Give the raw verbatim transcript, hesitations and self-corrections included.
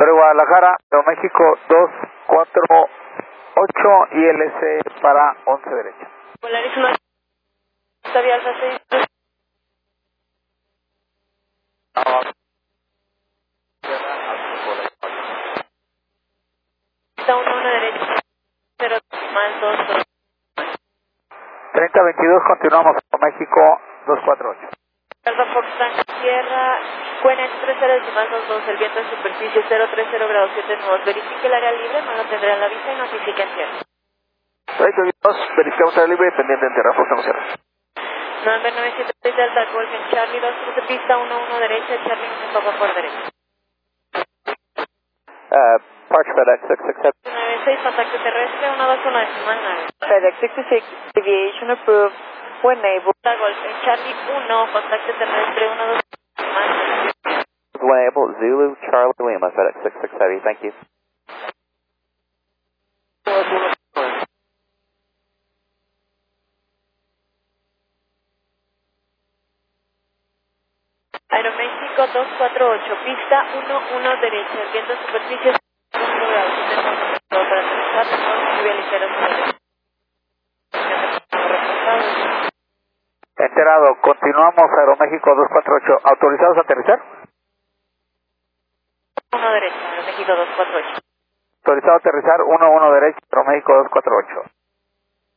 Pero Guadalajara, Aeroméxico dos cuatro ocho y L C para once derecha. Polaris uno, Octavia Alfa seis. Pista uno uno derecha, cero más dos dos. treinta veintidós, continuamos con México dos cuatro ocho. Alfa Fox Tango Sierra, Cuena tres cero decimal dos dos, el viento en superficie cero tres cero grados siete nudos. Verifique el área libre, no lo tendrá en la vista y notifique en tierra. treinta veintidós, verificamos área libre, pendiente en tierra, próximo cierre. November nueve siete seis Delta Golf en Charlie dos, cruce pista uno uno derecha, Charlie uno Papa por derecha. Uh, Parch FedEx six six seven. nueve seis, contacto terrestre uno dos uno decimal nueve. FedEx sixty six, deviation approved, when able. Delta Golf en Charlie uno, contacto terrestre uno dos decimal nueve. When able, Zulu, Charlie, Lima, FedEx six six seven, thank you. Aeroméxico dos cuatro ocho, pista uno uno derecha, el viento en superficie cinco grados, tenemos todo para aterrizar, con lluvia ligera sobre el Enterado, continuamos Aeroméxico dos cuatro ocho, ¿autorizados a aterrizar? uno derecha, Aeroméxico dos cuatro ocho. Autorizado a aterrizar uno uno derecha, Aeroméxico dos cuatro ocho.